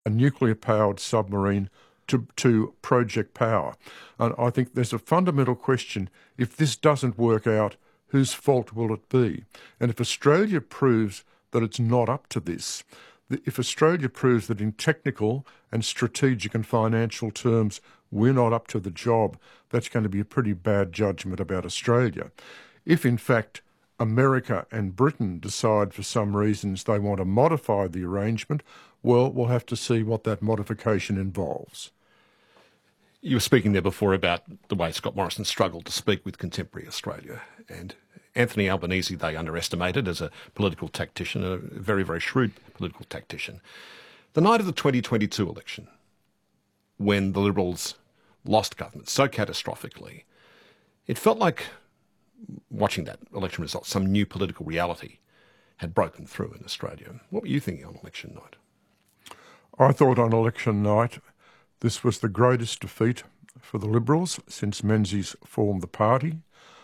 a nuclear-powered submarine to project power. And I think there's a fundamental question: if this doesn't work out, whose fault will it be? And if Australia proves that it's not up to this, if Australia proves that in technical and strategic and financial terms we're not up to the job, that's going to be a pretty bad judgment about Australia. If in fact America and Britain decide for some reasons they want to modify the arrangement, well, we'll have to see what that modification involves. You were speaking there before about the way Scott Morrison struggled to speak with contemporary Australia, and Anthony Albanese they underestimated as a political tactician, a very, very shrewd political tactician. The night of the 2022 election, when the Liberals lost government so catastrophically, it felt like, watching that election result, some new political reality had broken through in Australia. What were you thinking on election night? I thought on election night this was the greatest defeat for the Liberals since Menzies formed the party.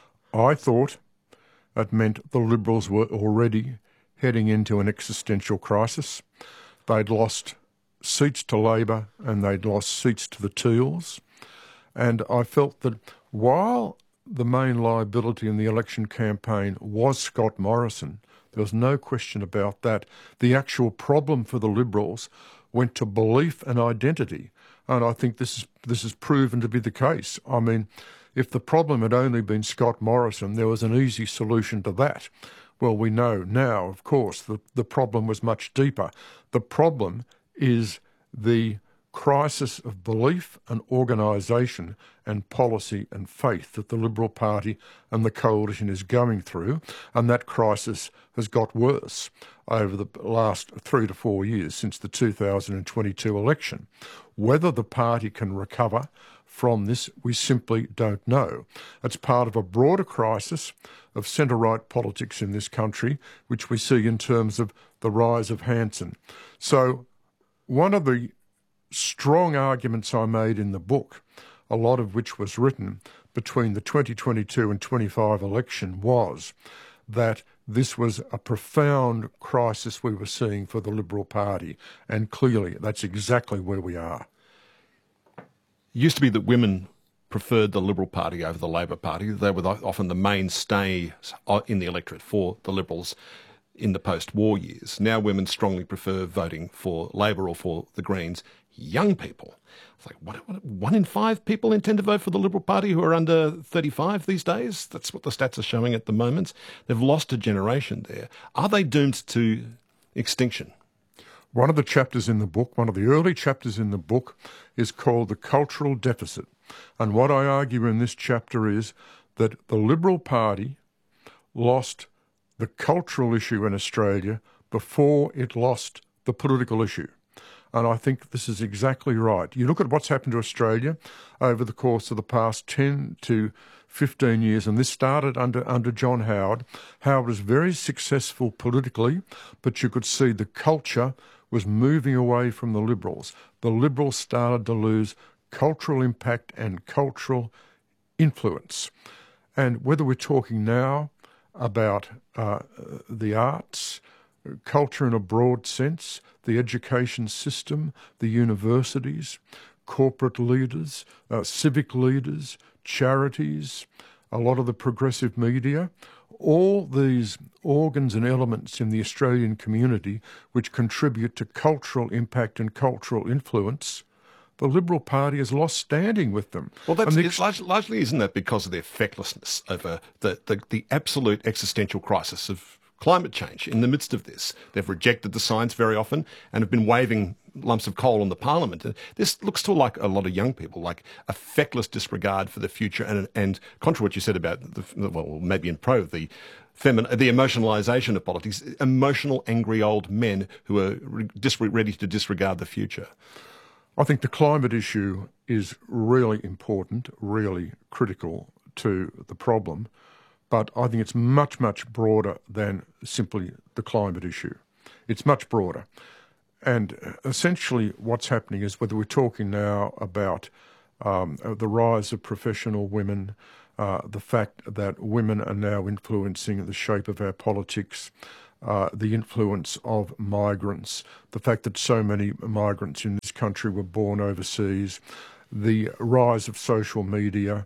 I thought it meant the Liberals were already heading into an existential crisis. They'd lost seats to Labor and they'd lost seats to the Teals. And I felt that while the main liability in the election campaign was Scott Morrison, there was no question about that, the actual problem for the Liberals went to belief and identity. And I think this is proven to be the case. I mean, if the problem had only been Scott Morrison, there was an easy solution to that. Well, we know now, of course, the problem was much deeper. The problem is the crisis of belief and organisation and policy and faith that the Liberal Party and the coalition is going through, and that crisis has got worse over the last 3 to 4 years since the 2022 election. Whether the party can recover from this, we simply don't know. It's part of a broader crisis of centre-right politics in this country, which we see in terms of the rise of Hanson. So one of the strong arguments I made in the book, a lot of which was written between the 2022 and 25 election, was that this was a profound crisis we were seeing for the Liberal Party, and clearly that's exactly where we are. It used to be that women preferred the Liberal Party over the Labor Party. They were often the mainstay in the electorate for the Liberals in the post-war years. Now women strongly prefer voting for Labor or for the Greens. Young people, it's like, what, 1 in 5 people intend to vote for the Liberal Party who are under 35 these days? That's what the stats are showing at the moment. They've lost a generation there. Are they doomed to extinction? One of the chapters in the book, one of the early chapters in the book, is called The Cultural Deficit. And what I argue in this chapter is that the Liberal Party lost the cultural issue in Australia before it lost the political issue. And I think this is exactly right. You look at what's happened to Australia over the course of the past 10 to 15 years, and this started under John Howard. Howard was very successful politically, but you could see the culture was moving away from the Liberals. The Liberals started to lose cultural impact and cultural influence. And whether we're talking now about the arts, culture in a broad sense, the education system, the universities, corporate leaders, civic leaders, charities, a lot of the progressive media, all these organs and elements in the Australian community which contribute to cultural impact and cultural influence, the Liberal Party has lost standing with them. Well, largely isn't that because of their fecklessness over the absolute existential crisis of climate change in the midst of this? They've rejected the science very often and have been waving lumps of coal on the parliament. This looks to like a lot of young people, like a feckless disregard for the future and contrary to what you said about, maybe in pro, the emotionalisation of politics, emotional, angry old men who are ready to disregard the future. I think the climate issue is really important, really critical to the problem, but I think it's much, much broader than simply the climate issue. It's much broader. And essentially what's happening is, whether we're talking now about the rise of professional women, the fact that women are now influencing the shape of our politics, the influence of migrants, the fact that so many migrants in this country were born overseas, the rise of social media,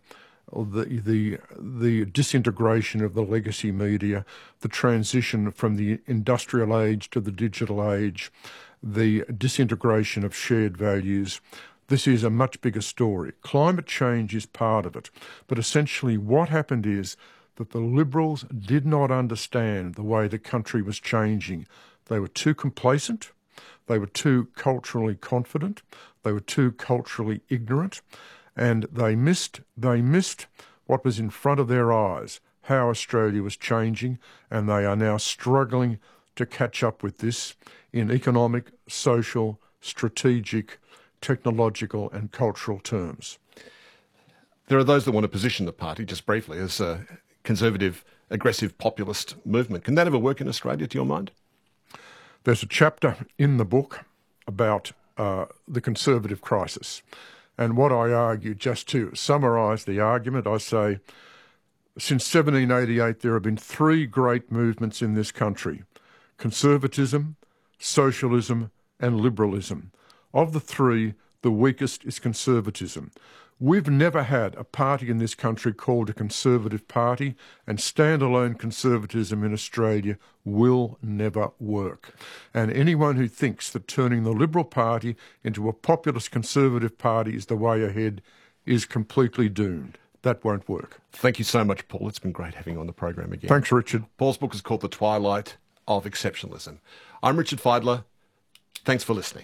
the disintegration of the legacy media, the transition from the industrial age to the digital age, the disintegration of shared values. This is a much bigger story. Climate change is part of it. But essentially what happened is that the Liberals did not understand the way the country was changing. They were too complacent. They were too culturally confident. They were too culturally ignorant. And they missed what was in front of their eyes, how Australia was changing, and they are now struggling to catch up with this in economic, social, strategic, technological and cultural terms. There are those that want to position the party, just briefly, as a conservative, aggressive, populist movement. Can that ever work in Australia, to your mind? There's a chapter in the book about the conservative crisis. And what I argue, just to summarise the argument, I say, since 1788 there have been three great movements in this country: conservatism, socialism and liberalism. Of the three, the weakest is conservatism. We've never had a party in this country called a Conservative Party, and standalone conservatism in Australia will never work. And anyone who thinks that turning the Liberal Party into a populist Conservative Party is the way ahead is completely doomed. That won't work. Thank you so much, Paul. It's been great having you on the program again. Thanks, Richard. Paul's book is called The Twilight of Exceptionalism. I'm Richard Fidler. Thanks for listening.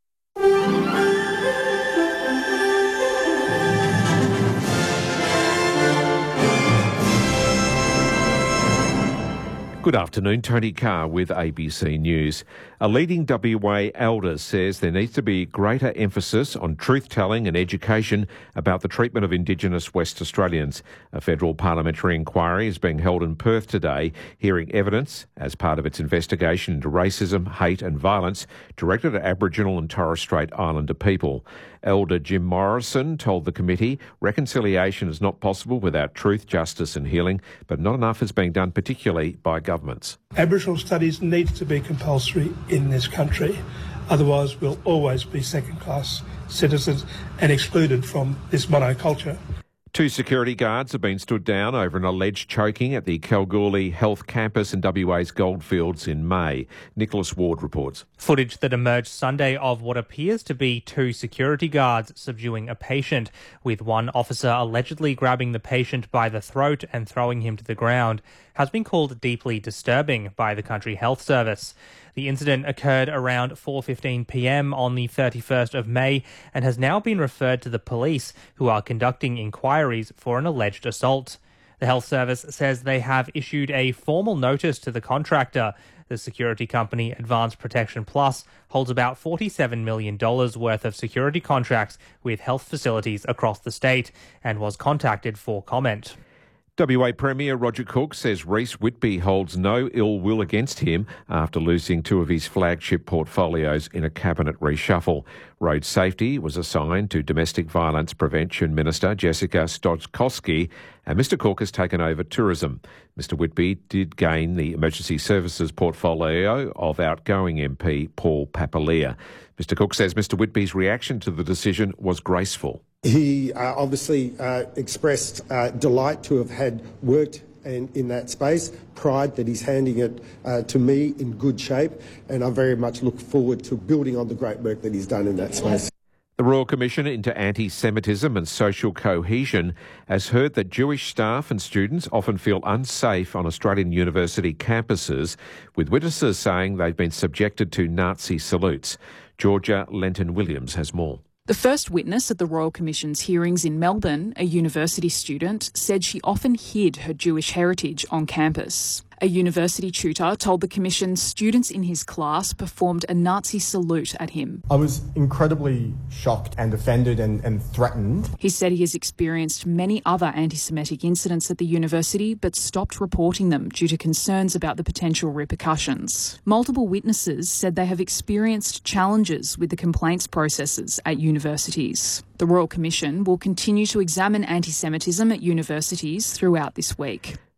Good afternoon, Tony Carr with ABC News. A leading WA elder says there needs to be greater emphasis on truth-telling and education about the treatment of Indigenous West Australians. A federal parliamentary inquiry is being held in Perth today, hearing evidence as part of its investigation into racism, hate and violence directed at Aboriginal and Torres Strait Islander people. Elder Jim Morrison told the committee reconciliation is not possible without truth, justice and healing, but not enough is being done, particularly by governments. Aboriginal studies needs to be compulsory in this country. Otherwise, we'll always be second-class citizens and excluded from this monoculture. 2 security guards have been stood down over an alleged choking at the Kalgoorlie Health Campus in WA's Goldfields in May. Nicholas Ward reports. Footage that emerged Sunday of what appears to be 2 security guards subduing a patient, with one officer allegedly grabbing the patient by the throat and throwing him to the ground, has been called deeply disturbing by the Country Health Service. The incident occurred around 4:15 p.m. on the 31st of May and has now been referred to the police, who are conducting inquiries for an alleged assault. The Health Service says they have issued a formal notice to the contractor. The security company Advanced Protection Plus holds about $47 million worth of security contracts with health facilities across the state and was contacted for comment. WA Premier Roger Cook says Reece Whitby holds no ill will against him after losing 2 of his flagship portfolios in a cabinet reshuffle. Road safety was assigned to Domestic Violence Prevention Minister Jessica Stokowski, and Mr Cook has taken over tourism. Mr Whitby did gain the emergency services portfolio of outgoing MP Paul Papalia. Mr Cook says Mr Whitby's reaction to the decision was graceful. He obviously expressed delight to have had worked in that space, pride that he's handing it to me in good shape, and I very much look forward to building on the great work that he's done in that space. The Royal Commission into Anti-Semitism and Social Cohesion has heard that Jewish staff and students often feel unsafe on Australian university campuses, with witnesses saying they've been subjected to Nazi salutes. Georgia Lenton-Williams has more. The first witness at the Royal Commission's hearings in Melbourne, a university student, said she often hid her Jewish heritage on campus. A university tutor told the Commission students in his class performed a Nazi salute at him. I was incredibly shocked and offended and threatened. He said he has experienced many other anti-Semitic incidents at the university but stopped reporting them due to concerns about the potential repercussions. Multiple witnesses said they have experienced challenges with the complaints processes at universities. The Royal Commission will continue to examine anti-Semitism at universities throughout this week.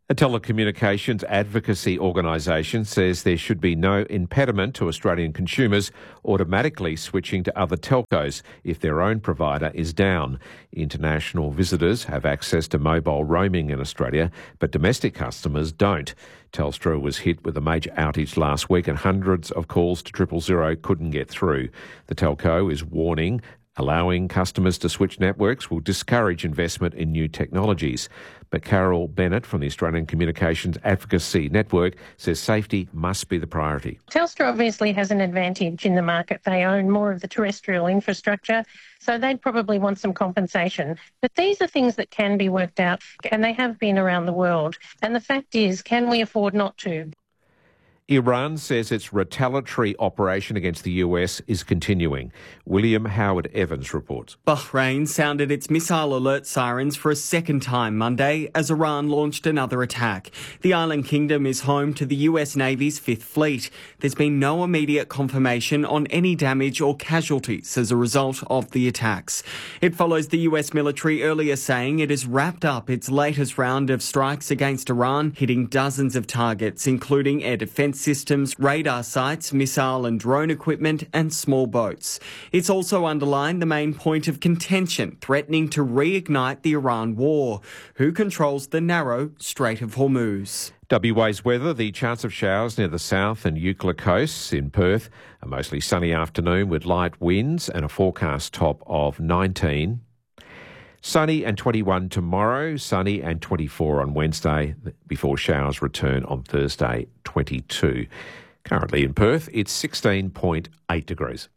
A telecommunications advocacy organisation says there should be no impediment to Australian consumers automatically switching to other telcos if their own provider is down. International visitors have access to mobile roaming in Australia, but domestic customers don't. Telstra was hit with a major outage last week and hundreds of calls to 000 couldn't get through. The telco is warning allowing customers to switch networks will discourage investment in new technologies. But Carol Bennett from the Australian Communications Advocacy Network says safety must be the priority. Telstra obviously has an advantage in the market. They own more of the terrestrial infrastructure, so they'd probably want some compensation. But these are things that can be worked out, and they have been around the world. And the fact is, can we afford not to? Iran says its retaliatory operation against the US is continuing. William Howard Evans reports. Bahrain sounded its missile alert sirens for a second time Monday as Iran launched another attack. The island kingdom is home to the US Navy's Fifth Fleet. There's been no immediate confirmation on any damage or casualties as a result of the attacks. It follows the US military earlier saying it has wrapped up its latest round of strikes against Iran, hitting dozens of targets, including air defence systems, radar sites, missile and drone equipment and small boats. It's also underlined the main point of contention, threatening to reignite the Iran war. Who controls the narrow Strait of Hormuz? WA's weather, the chance of showers near the south and Eucla coasts. In Perth, a mostly sunny afternoon with light winds and a forecast top of 19. Sunny and 21 tomorrow, sunny and 24 on Wednesday, before showers return on Thursday, 22. Currently in Perth, it's 16.8 degrees.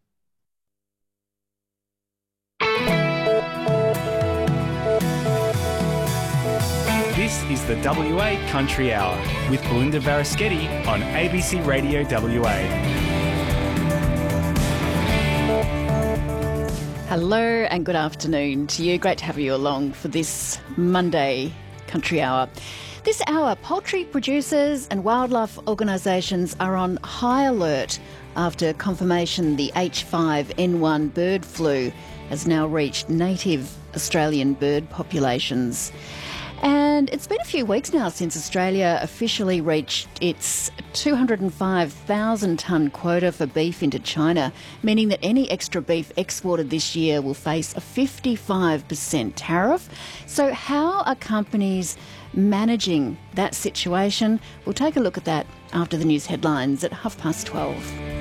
This is the WA Country Hour with Belinda Varaschetti on ABC Radio WA. Hello and good afternoon to you. Great to have you along for this Monday Country Hour. This hour, poultry producers and wildlife organisations are on high alert after confirmation the H5N1 bird flu has now reached native Australian bird populations. And it's been a few weeks now since Australia officially reached its 205,000 tonne quota for beef into China, meaning that any extra beef exported this year will face a 55% tariff. So how are companies managing that situation? We'll take a look at that after the news headlines at 12:30.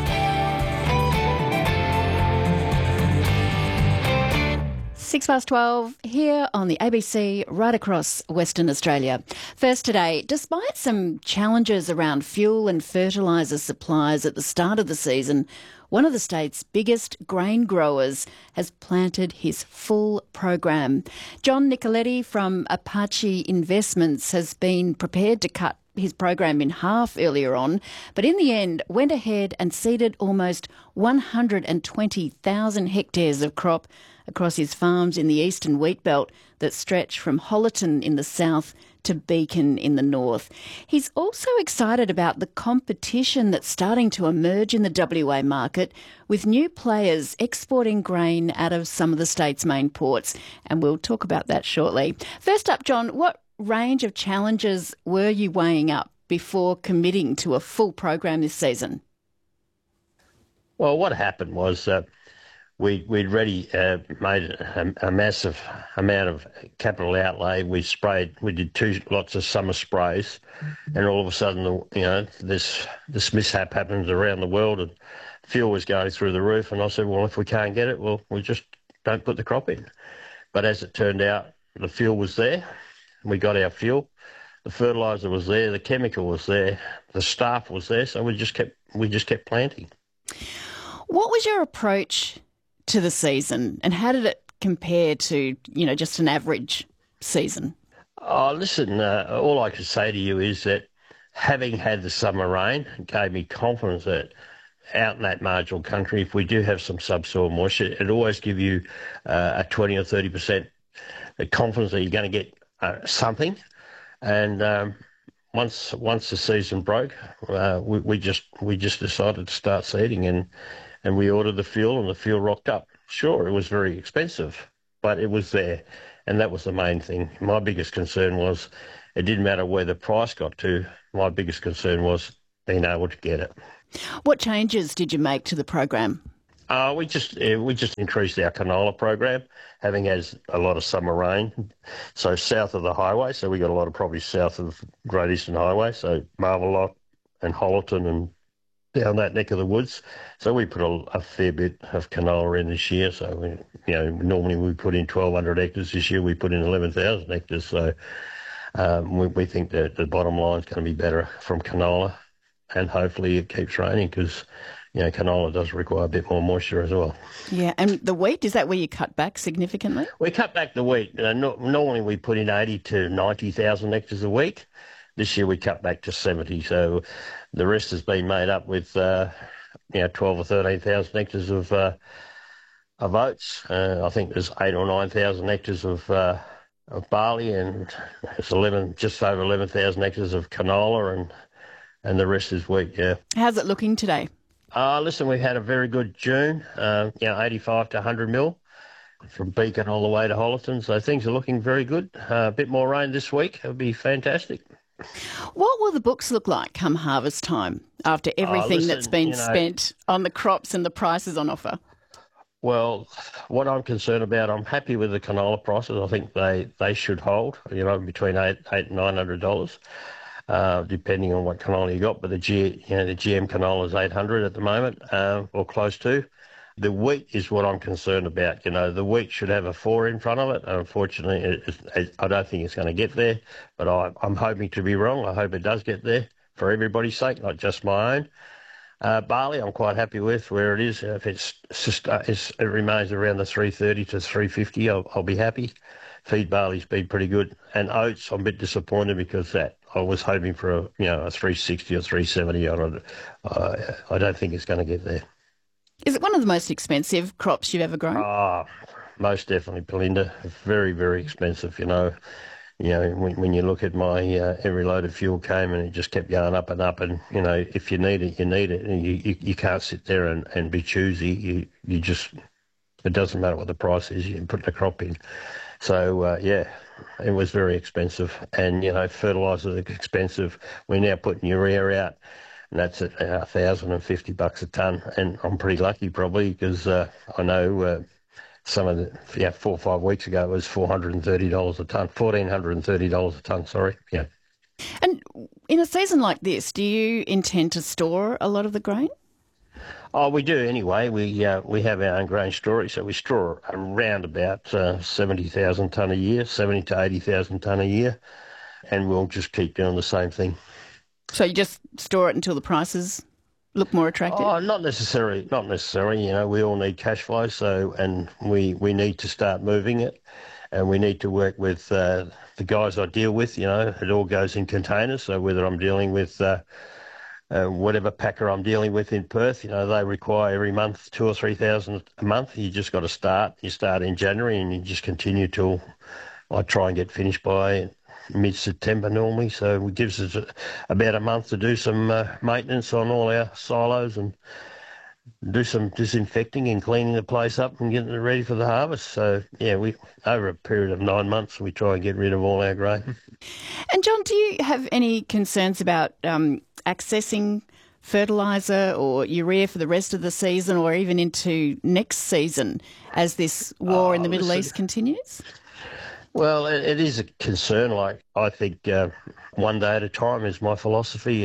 12:06 here on the ABC right across Western Australia. First today, despite some challenges around fuel and fertiliser supplies at the start of the season, one of the state's biggest grain growers has planted his full program. John Nicoletti from Apache Investments has been prepared to cut his program in half earlier on, but in the end went ahead and seeded almost 120,000 hectares of crop across his farms in the eastern wheat belt that stretch from Hollerton in the south to Beacon in the north. He's also excited about the competition that's starting to emerge in the WA market, with new players exporting grain out of some of the state's main ports, and we'll talk about that shortly. First up, John, what range of challenges were you weighing up before committing to a full program this season? Well, what happened was we'd already made a massive amount of capital outlay. We did 2 lots of summer sprays, and all of a sudden, this mishap happens around the world, and fuel was going through the roof. And I said, well, if we can't get it, well, we just don't put the crop in. But as it turned out, the fuel was there. We got our fuel. The fertiliser was there. The chemical was there. The staff was there. So we just kept planting. What was your approach to the season, and how did it compare to, just an average season? Oh, listen, all I can say to you is that having had the summer rain gave me confidence that out in that marginal country, if we do have some subsoil moisture, it always give you a 20 or 30% confidence that you're going to get something. And once the season broke, we just decided to start seeding, and we ordered the fuel, and the fuel rocked up. Sure, it was very expensive, but it was there, and that was the main thing. My biggest concern was it didn't matter where the price got to. My biggest concern was being able to get it. What changes did you make to the program? We just increased our canola program, having had a lot of summer rain. So south of the highway, so we got a lot of property south of Great Eastern Highway, so Marvellock and Hollerton and down that neck of the woods. So we put a fair bit of canola in this year. So normally we put in 1,200 hectares. This year we put in 11,000 hectares. So we think that the bottom line is going to be better from canola, and hopefully it keeps raining because canola does require a bit more moisture as well. Yeah, and the wheat, is that where you cut back significantly? We cut back the wheat. Normally we put in 80 to 90,000 hectares a week. This year we cut back to 70, so the rest has been made up with 12 or 13,000 hectares of oats. I think there's 8 or 9,000 hectares of barley, and it's just over 11,000 hectares of canola, and the rest is wheat. Yeah. How's it looking today? Listen, we had a very good June, 85 to 100 mil from Beacon all the way to Hollerton. So things are looking very good. A bit more rain this week. It'll be fantastic. What will the books look like come harvest time after everything that's been spent on the crops and the prices on offer? Well, what I'm concerned about, I'm happy with the canola prices. I think they should hold, between $800 and $900. Depending on what canola you got, but the GM canola is 800 at the moment, or close to. The wheat is what I'm concerned about. The wheat should have a 4 in front of it. Unfortunately, I don't think it's going to get there, but I'm hoping to be wrong. I hope it does get there for everybody's sake, not just my own. Barley, I'm quite happy with where it is. If it remains around the 330 to 350, I'll be happy. Feed barley's been pretty good, and oats I'm a bit disappointed because I was hoping for a 360 or 370. I don't think it's going to get there. Is it one of the most expensive crops you've ever grown? Most definitely, Belinda. Very, very expensive. When you look at my every load of fuel came and it just kept going up and up, and if you need it, you need it, and you can't sit there and be choosy. You just, it doesn't matter what the price is. You can put the crop in. So, it was very expensive. And, fertiliser is expensive. We're now putting urea out, and that's at $1,050 a tonne. And I'm pretty lucky probably because I know some of 4 or 5 weeks ago it was $430 a tonne, $1,430 a tonne, sorry. Yeah. And in a season like this, do you intend to store a lot of the grain? Oh, we do anyway. We have our own grain storage, so we store around about 70,000 tonne a year, 70 to 80,000 tonne a year, and we'll just keep doing the same thing. So you just store it until the prices look more attractive? Oh, not necessarily. We all need cash flow, and we need to start moving it, and we need to work with the guys I deal with. It all goes in containers, so whether I'm dealing with whatever packer I'm dealing with in Perth, they require every month 2,000 or 3,000 a month. You just got to start. You start in January and you just continue till I try and get finished by mid-September normally. So it gives us about a month to do some maintenance on all our silos and do some disinfecting and cleaning the place up and getting it ready for the harvest. So, we over a period of 9 months, we try and get rid of all our grain. And John, do you have any concerns about accessing fertiliser or urea for the rest of the season or even into next season as this war in the Middle East continues? Well, it is a concern. I think one day at a time is my philosophy.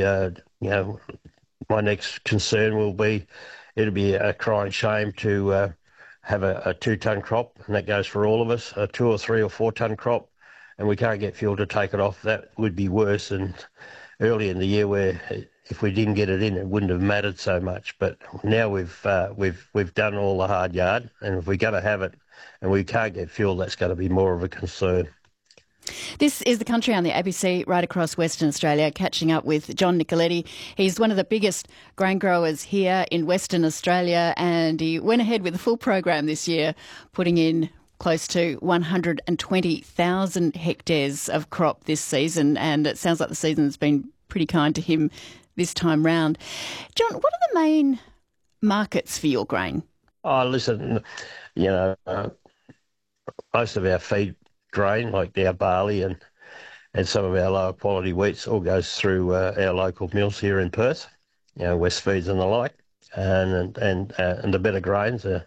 My next concern will be, it'll be a crying shame to have a 2-tonne crop, and that goes for all of us, a 2 or 3 or 4 tonne crop, and we can't get fuel to take it off. That would be worse than early in the year where if we didn't get it in, it wouldn't have mattered so much. But now we've done all the hard yard, and if we're going to have it and we can't get fuel, that's going to be more of a concern. This is The Country on the ABC right across Western Australia, catching up with John Nicoletti. He's one of the biggest grain growers here in Western Australia, and he went ahead with the full program this year, putting in close to 120,000 hectares of crop this season, and it sounds like the season's been pretty kind to him this time round. John, what are the main markets for your grain? Oh, listen, most of our feed grain, like our barley and some of our lower quality wheats, all goes through our local mills here in Perth, Westfeeds and the like, and the better grains, the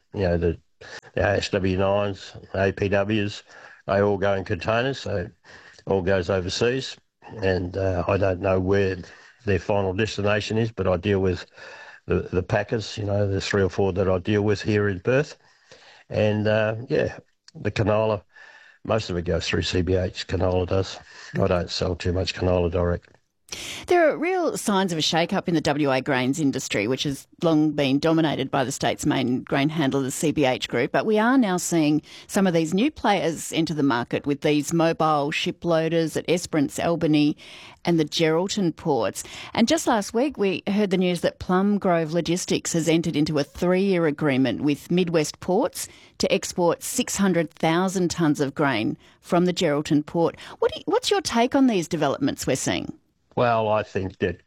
ASW9s, APWs, they all go in containers, so it all goes overseas, and I don't know where their final destination is, but I deal with the packers, there's 3 or 4 that I deal with here in Perth, and the canola, most of it goes through CBH, canola does. I don't sell too much canola direct. There are real signs of a shake-up in the WA grains industry, which has long been dominated by the state's main grain handler, the CBH Group, but we are now seeing some of these new players enter the market with these mobile ship loaders at Esperance, Albany and the Geraldton ports. And just last week we heard the news that Plum Grove Logistics has entered into a 3-year agreement with Midwest Ports to export 600,000 tonnes of grain from the Geraldton port. What's your take on these developments we're seeing? Well, I think that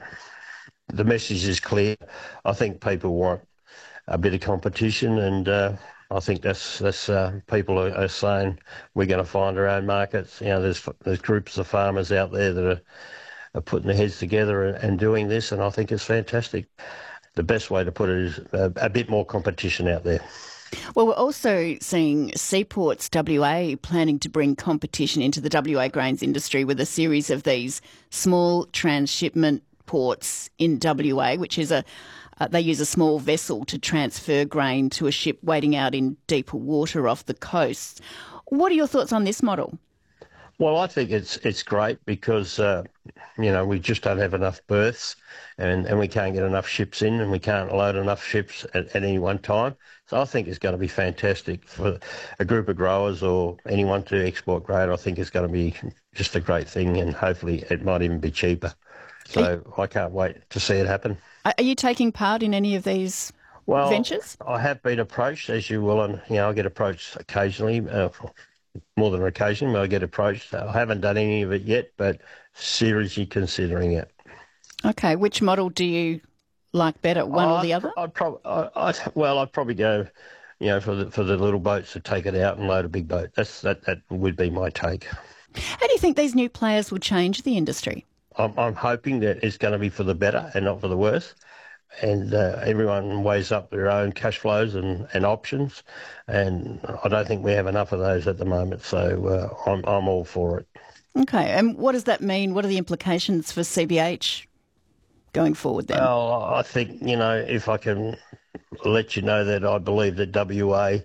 the message is clear. I think people want a bit of competition, and I think that's people are saying we're going to find our own markets. There's groups of farmers out there that are putting their heads together and doing this, and I think it's fantastic. The best way to put it is a bit more competition out there. Well, we're also seeing Seaports WA planning to bring competition into the WA grains industry with a series of these small transshipment ports in WA, which is they use a small vessel to transfer grain to a ship waiting out in deeper water off the coast. What are your thoughts on this model? Well, I think it's great because, we just don't have enough berths and we can't get enough ships in and we can't load enough ships at any one time. So I think it's going to be fantastic for a group of growers or anyone to export grain. I think it's going to be just a great thing, and hopefully it might even be cheaper. So I can't wait to see it happen. Are you taking part in any of these ventures? I have been approached, as you will, and I get approached occasionally, more than occasionally, but I get approached. I haven't done any of it yet, but seriously considering it. Okay, which model do you like better, one or the other? I'd probably go, for the little boats to take it out and load a big boat. That would be my take. How do you think these new players will change the industry? I'm hoping that it's going to be for the better and not for the worse. And everyone weighs up their own cash flows and options. And I don't think we have enough of those at the moment. So I'm all for it. Okay. And what does that mean? What are the implications for CBH going forward then? Well, I think, if I can let you know that I believe that WA,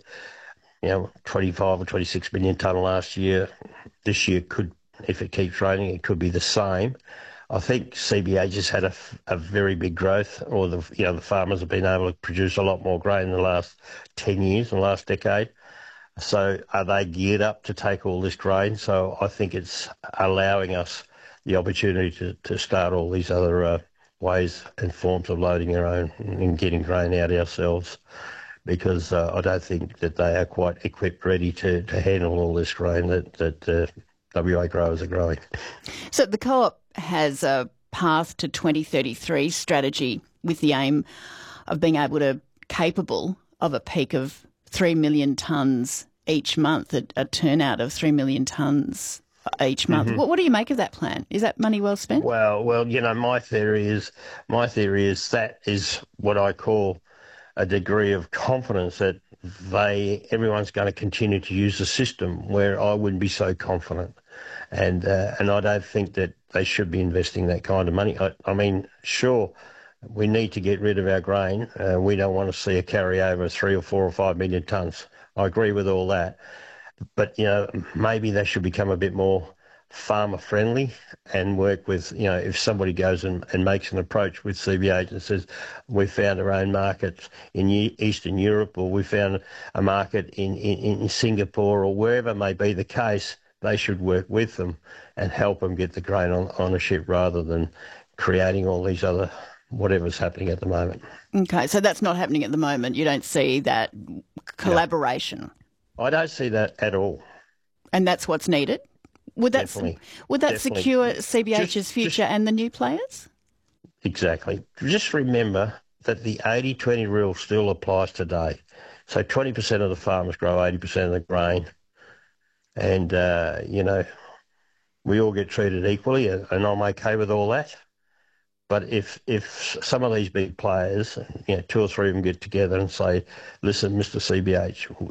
25 or 26 million tonne last year, this year could, if it keeps raining, it could be the same. I think CBH has had a very big growth, or the farmers have been able to produce a lot more grain in the last 10 years, in the last decade. So are they geared up to take all this grain? So I think it's allowing us the opportunity to start all these other ways and forms of loading our own and getting grain out ourselves, because I don't think that they are quite equipped, ready to handle all this grain that WA growers are growing. So the co-op has a path to 2033 strategy with the aim of being capable of a peak of 3 million tonnes each month, a turnout of 3 million tonnes each month. Mm-hmm. What do you make of that plan? Is that money well spent? Well, my theory is that is what I call a degree of confidence that everyone's going to continue to use the system, where I wouldn't be so confident. And I don't think that they should be investing that kind of money. I mean, sure, we need to get rid of our grain. We don't want to see a carryover of 3 or 4 or 5 million tonnes. I agree with all that. But, maybe they should become a bit more farmer friendly and work with, if somebody goes and makes an approach with CBH and says, we found our own markets in Eastern Europe, or we found a market in Singapore, or wherever may be the case, they should work with them and help them get the grain on a ship, rather than creating all these other whatever's happening at the moment. Okay, so that's not happening at the moment. You don't see that collaboration? No, I don't see that at all. And that's what's needed? Would that secure CBH's future and the new players? Exactly. Just remember that the 80-20 rule still applies today. So 20% of the farmers grow 80% of the grain. And, we all get treated equally, and I'm okay with all that. But if some of these big players, 2 or 3 of them get together and say, listen, Mr. CBH,